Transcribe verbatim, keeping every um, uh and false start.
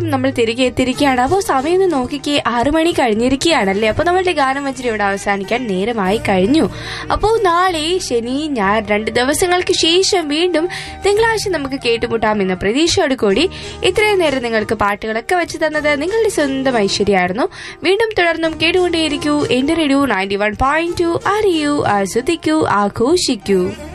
നമ്മൾ തിരികെ എത്തിയിരിക്കുകയാണ്. അപ്പോൾ സമയം നോക്കിക്കേ, ആറു മണി കഴിഞ്ഞിരിക്കുകയാണല്ലേ. അപ്പോൾ നമ്മളുടെ ഗാനം വെച്ചിട്ട് ഇവിടെ അവസാനിക്കാൻ നേരമായി കഴിഞ്ഞു. അപ്പോൾ നാളെ ശനി ഞായർ രണ്ട് ദിവസങ്ങൾക്ക് ശേഷം വീണ്ടും തിങ്കളാഴ്ച നമുക്ക് കേട്ടുമുട്ടാം എന്ന പ്രതീക്ഷയോട് കൂടി ഇത്രയും നേരം നിങ്ങൾക്ക് പാട്ടുകളൊക്കെ വെച്ച് തന്നത് നിങ്ങളുടെ സ്വന്തം ഐശ്വര്യമായിരുന്നു. വീണ്ടും തുടർന്നും കേട്ടുകൊണ്ടേയിരിക്കൂ എന്റെ radio ninety one point two. അറിയൂ, ആസ്വദിക്കൂ, ആഘോഷിക്കൂ.